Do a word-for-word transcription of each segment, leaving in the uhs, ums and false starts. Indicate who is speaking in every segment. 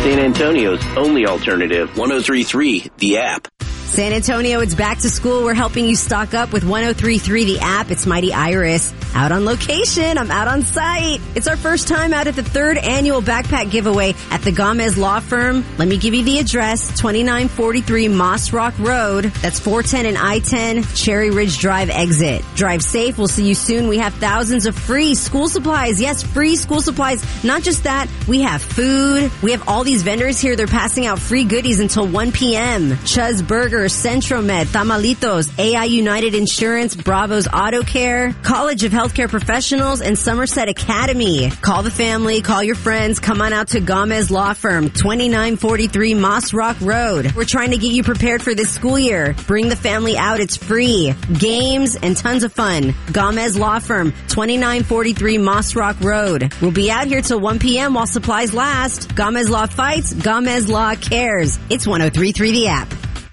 Speaker 1: San Antonio's only alternative, one oh three point three, The App.
Speaker 2: San Antonio, it's back to school. We're helping you stock up with one oh three point three The App. It's Mighty Iris. Out on location. I'm out on site. It's our first time out at the third annual backpack giveaway at the Gomez Law Firm. Let me give you the address, twenty-nine forty-three Moss Rock Road. That's four ten and I ten, Cherry Ridge Drive exit. Drive safe. We'll see you soon. We have thousands of free school supplies. Yes, free school supplies. Not just that, we have food. We have all these vendors here. They're passing out free goodies until one p.m. Chuz Burger, Centromed, Tamalitos, A I United Insurance, Bravo's Auto Care, College of Healthcare Professionals, and Somerset Academy. Call the family, call your friends, come on out to Gomez Law Firm, twenty-nine forty-three Moss Rock Road. We're trying to get you prepared for this school year. Bring the family out, it's free. Games and tons of fun. Gomez Law Firm, twenty-nine forty-three Moss Rock Road. We'll be out here till one p.m. while supplies last. Gomez Law fights, Gomez Law cares. It's one oh three point three The App.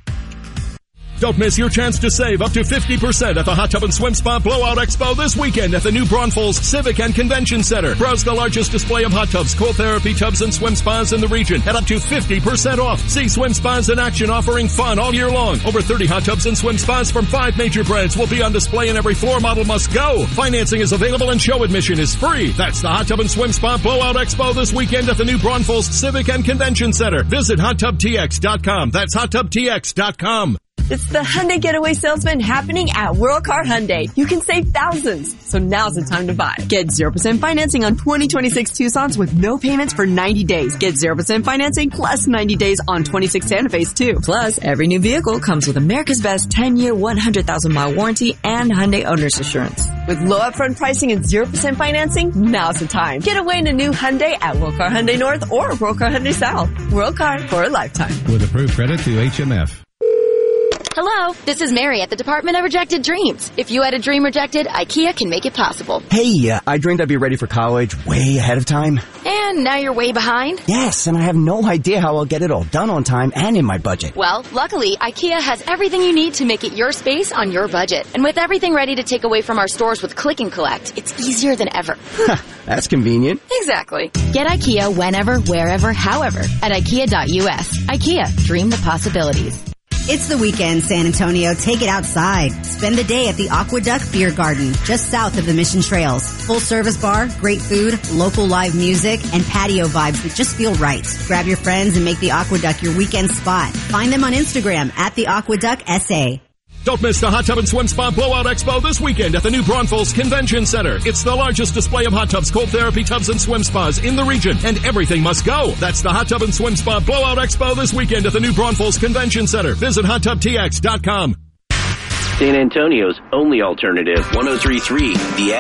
Speaker 3: Don't miss your chance to save up to fifty percent at the Hot Tub and Swim Spa Blowout Expo this weekend at the New Braunfels Civic and Convention Center. Browse the largest display of hot tubs, cool therapy tubs, and swim spas in the region at up to fifty percent off. See swim spas in action offering fun all year long. Over thirty hot tubs and swim spas from five major brands will be on display and every floor model must go. Financing is available and show admission is free. That's the Hot Tub and Swim Spa Blowout Expo this weekend at the New Braunfels Civic and Convention Center. Visit hot tub t x dot com. That's hot tub t x dot com.
Speaker 4: It's the Hyundai Getaway Salesman happening at World Car Hyundai. You can save thousands, so now's the time to buy. Get zero percent financing on twenty twenty-six Tucsons with no payments for ninety days. Get zero percent financing plus ninety days on twenty-six Santa Fe's too. Plus, every new vehicle comes with America's Best ten-year, one hundred thousand mile warranty and Hyundai Owner's Assurance. With low upfront pricing and zero percent financing, now's the time. Get away in a new Hyundai at World Car Hyundai North or World Car Hyundai South. World Car for a lifetime.
Speaker 5: With approved credit through H M F.
Speaker 6: Hello, this is Mary at the Department of Rejected Dreams. If you had a dream rejected, IKEA can make it possible.
Speaker 7: Hey, uh, I dreamed I'd be ready for college way ahead of time.
Speaker 6: And now you're way behind?
Speaker 7: Yes, and I have no idea how I'll get it all done on time and in my budget.
Speaker 6: Well, luckily, IKEA has everything you need to make it your space on your budget. And with everything ready to take away from our stores with Click and Collect, it's easier than ever.
Speaker 7: That's convenient.
Speaker 6: Exactly.
Speaker 8: Get IKEA whenever, wherever, however at ikea dot u s. IKEA, dream the possibilities.
Speaker 2: It's the weekend, San Antonio. Take it outside. Spend the day at the Aqueduct Beer Garden, just south of the Mission Trails. Full service bar, great food, local live music, and patio vibes that just feel right. Grab your friends and make the Aqueduct your weekend spot. Find them on Instagram at the Aqueduct S A.
Speaker 3: Don't miss the Hot Tub and Swim Spa Blowout Expo this weekend at the New Braunfels Convention Center. It's the largest display of hot tubs, cold therapy tubs, and swim spas in the region, and everything must go. That's the Hot Tub and Swim Spa Blowout Expo this weekend at the New Braunfels Convention Center. Visit hot tub t x dot com.
Speaker 1: San Antonio's only alternative, one oh three point three, The App.